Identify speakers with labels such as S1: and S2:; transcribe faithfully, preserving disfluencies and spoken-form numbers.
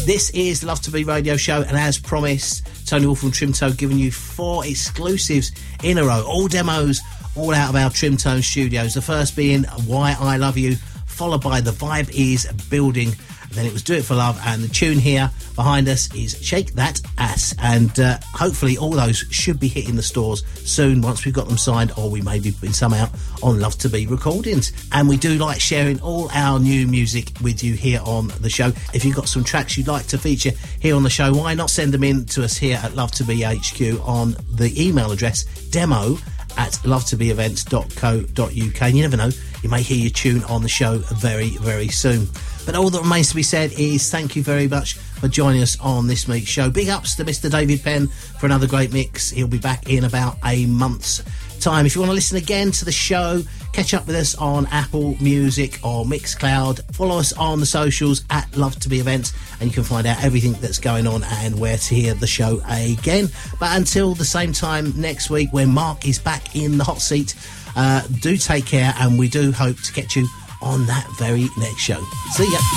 S1: This is the Love to Be radio show, and as promised, Tony Wolf from Trimtone giving you four exclusives in a row, all demos, all out of our Trimtone studios. The first being Why I Love You, followed by The Vibe Is Building. Then it was Do It For Love, and the tune here behind us is Shake That Ass, and uh, hopefully all those should be hitting the stores soon once we've got them signed, or we may be putting some out on Love to Be recordings. And we do like sharing all our new music with you here on the show. If you've got some tracks you'd like to feature here on the show, why not send them in to us here at Love to Be H Q on the email address demo at love to be events dot co dot uk. And you never know, you may hear your tune on the show very, very soon. But all that remains to be said is thank you very much for joining us on this week's show. Big ups to Mister David Penn for another great mix. He'll be back in about a month's time. If you want to listen again to the show, catch up with us on Apple Music or Mixcloud. Follow us on the socials at Love to Be Events, and you can find out everything that's going on and where to hear the show again. But until the same time next week, when Mark is back in the hot seat, uh, do take care, and we do hope to catch you on that very next show. See ya.